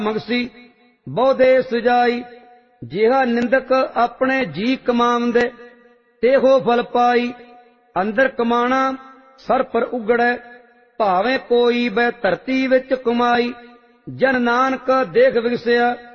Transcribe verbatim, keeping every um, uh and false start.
मंगसी बहुदे सुजाई। जिहा निंदक अपने जी कमावंदे तेहो फल पाई। अंदर कमाना सर पर उगड़ै भावें कोई बै धरती विच कमाई। जन नानक देख विगसिया